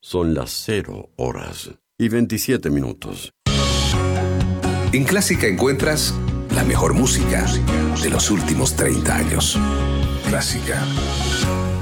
Son las 0:27. En Clásica encuentras la mejor música de los últimos 30 años. Clásica.